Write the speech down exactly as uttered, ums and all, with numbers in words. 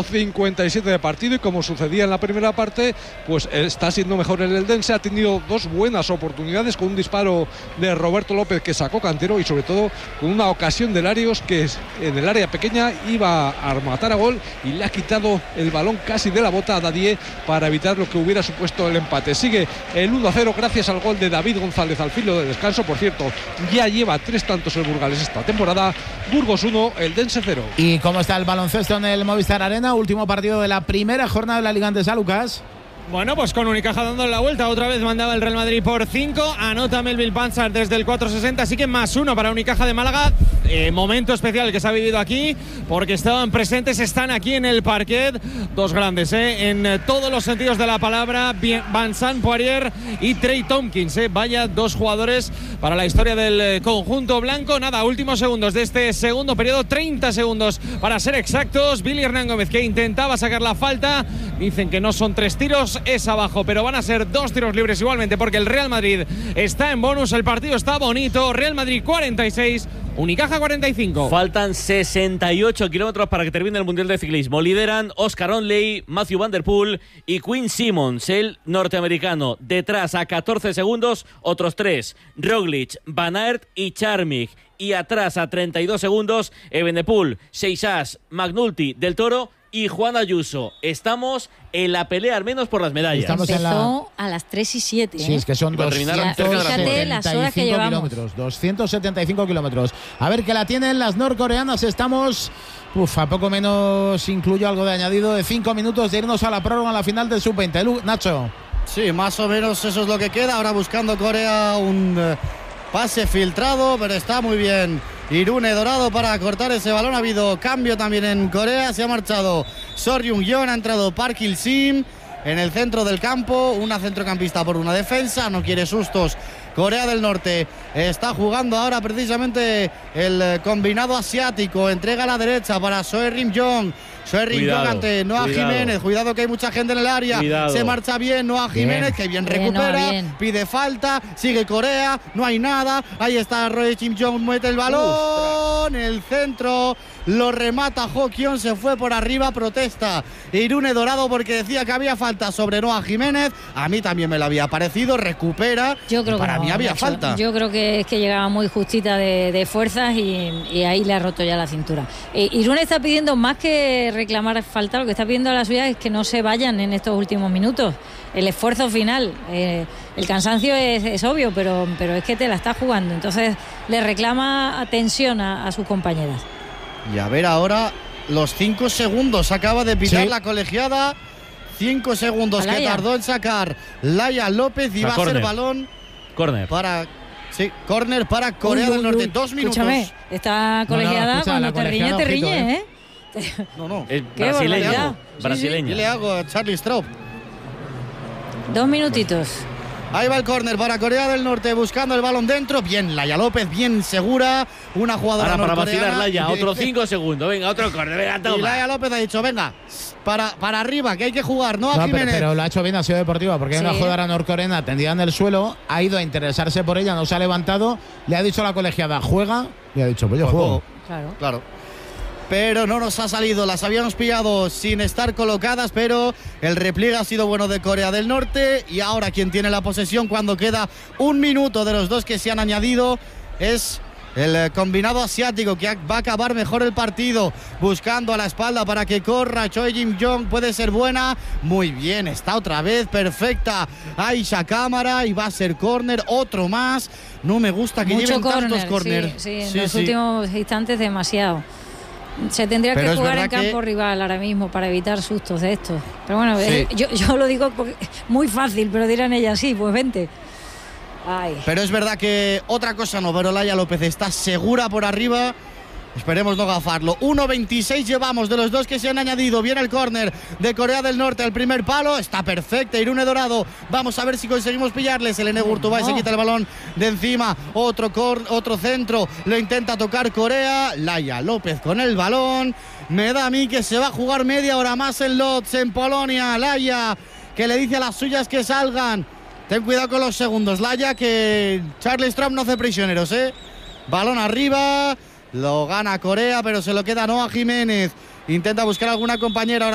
cincuenta y siete de partido y, como sucedía en la primera parte, pues está siendo mejor el eldense. Ha tenido dos buenas oportunidades, con un disparo de Roberto López que sacó Cantero y sobre todo con una ocasión de Larios que en el área pequeña iba a matar a gol y le ha quitado el balón casi de la bota a Dadié para evitar lo que hubiera supuesto el empate. Sigue el uno a cero gracias al gol de David González al filo de descanso. Por cierto, ya lleva tres tantos el Burgales esta temporada. Burgos uno, Eldense cero. ¿Y cómo está el baloncesto en el Movistar Arena? Último partido de la primera jornada de la Liga Andesa, Lucas. Bueno, pues con Unicaja dando la vuelta, otra vez mandaba el Real Madrid por cinco, anota Melville Panchar desde el cuatro sesenta, así que más uno para Unicaja de Málaga. Eh, momento especial que se ha vivido aquí, porque estaban presentes, están aquí en el parquet, dos grandes, eh, en eh, todos los sentidos de la palabra, Vincent Poirier y Trey Tompkins, eh, vaya dos jugadores para la historia del eh, conjunto blanco. Nada, últimos segundos de este segundo periodo, treinta segundos para ser exactos. Billy Hernán Gómez, que intentaba sacar la falta, dicen que no son tres tiros, es abajo, pero van a ser dos tiros libres igualmente, porque el Real Madrid está en bonus, el partido está bonito. Real Madrid cuarenta y seis, Unicaja cuarenta y cinco. Faltan sesenta y ocho kilómetros para que termine el Mundial de Ciclismo. Lideran Oscar Onley, Matthew Van Der Poel y Quinn Simmons, el norteamericano. Detrás, a catorce segundos, otros tres: Roglic, Van Aert y Charmig. Y atrás, a treinta y dos segundos, Evenepoel, Seixas, McNulty, Del Toro y Juan Ayuso. Estamos en la pelea, al menos por las medallas. Estamos Empezó en la... a las tres y siete. ¿eh? Sí, es que son doscientos setenta y cinco kilómetros. doscientos setenta y cinco kilómetros. A ver, que la tienen las norcoreanas. Estamos, uf, a poco menos, incluyo algo de añadido, de cinco minutos de irnos a la prórroga en la final del sub veinte. Nacho. Sí, más o menos eso es lo que queda. Ahora buscando Corea un uh, pase filtrado, pero está muy bien Irune Dorado para cortar ese balón. Ha habido cambio también en Corea. Se ha marchado Sor Jung-yeon, ha entrado Park Il-sim en el centro del campo. Una centrocampista por una defensa. No quiere sustos Corea del Norte. Está jugando ahora precisamente el combinado asiático. Entrega a la derecha para Soe Rim-jong. Soe Rim-jong ante Noah cuidado. Jiménez. Cuidado que hay mucha gente en el área. Cuidado. Se marcha bien Noah Jiménez, bien. que bien, bien recupera. No, bien. Pide falta. Sigue Corea. No hay nada. Ahí está Roy Kim-jong. Mete el balón. Uf. El centro. Lo remata Ho-kyon. Se fue por arriba. Protesta Irune Dorado porque decía que había falta sobre Noah Jiménez. A mí también me lo había parecido. Recupera. Yo creo para que mí no, había Nacho. falta. Yo creo que es que llegaba muy justita de, de fuerzas y, y ahí le ha roto ya la cintura. Eh, Irune está pidiendo más que reclamar falta, lo que está pidiendo a la suya es que no se vayan en estos últimos minutos. El esfuerzo final, eh, el cansancio es, es obvio, pero, pero es que te la está jugando. Entonces le reclama atención a, a sus compañeras. Y a ver ahora los cinco segundos. Acaba de pitar sí. la colegiada. Cinco segundos Alaya. que tardó en sacar Laia López y va a ser balón. Córner. Para. Sí, córner para Corea uy, del Norte. Uy, Dos minutos. Escúchame, esta colegiada, no, no, escucha, cuando te riñe, te riñe, ¿eh? No, no. Es brasileño. brasileño. ¿Qué le hago a Charlie Straub? Dos minutitos. Ahí va el córner para Corea del Norte, buscando el balón dentro. Bien, Laia López, bien segura. Una jugadora Ahora para vacilar norcoreana. Laia, otro cinco segundos. Venga, otro córner, venga, toma. Y Laia López ha dicho, venga, para, para arriba, que hay que jugar, ¿no? A no, Jiménez. Pero, pero lo ha hecho bien, ha sido deportiva, porque sí. hay una jugadora norcoreana tendida en el suelo, ha ido a interesarse por ella, no se ha levantado, le ha dicho a la colegiada, juega, y ha dicho, pues yo juego. Claro. Claro. Pero no nos ha salido, las habíamos pillado sin estar colocadas, pero el repliegue ha sido bueno de Corea del Norte. Y ahora quien tiene la posesión cuando queda un minuto de los dos que se han añadido es el combinado asiático, que va a acabar mejor el partido, buscando a la espalda para que corra Choi Jim-jong. Puede ser buena, muy bien, está otra vez perfecta Aisha Cámara y va a ser córner, otro más. No me gusta que Mucho lleven corner, tantos córner. Sí, sí, en sí, los sí. últimos instantes demasiado. Se tendría Pero que jugar en campo que... rival ahora mismo para evitar sustos de estos. Pero bueno, sí. eh, yo, yo lo digo porque muy fácil, pero dirán ellas sí, pues vente. Ay. Pero es verdad que otra cosa no, pero Laia López está segura por arriba. Esperemos no gafarlo. uno veintiséis llevamos de los dos que se han añadido. Viene el córner de Corea del Norte al primer palo. Está perfecta Irune Dorado. Vamos a ver si conseguimos pillarle. Selene Gurtubay no. se quita el balón de encima. Otro, cor, otro centro. Lo intenta tocar Corea. Laia López con el balón. Me da a mí que se va a jugar media hora más en Lodz, en Polonia. Laia, que le dice a las suyas que salgan. Ten cuidado con los segundos, Laia, que Charlie Straub no hace prisioneros, ¿eh? Balón arriba. Lo gana Corea, pero se lo queda Noah Jiménez. Intenta buscar alguna compañera ahora.